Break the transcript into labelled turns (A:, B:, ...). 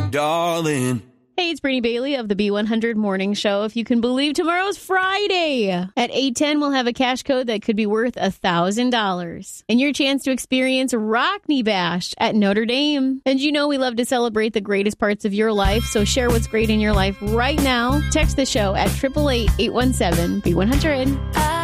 A: darling.
B: Hey, it's Brittany Bailey of the B100 Morning Show. If you can believe, tomorrow's Friday. At 8:10, we'll have a cash code that could be worth $1,000. And your chance to experience Rockney Bash at Notre Dame. And you know we love to celebrate the greatest parts of your life, so share what's great in your life right now. Text the show at 888-817-B100.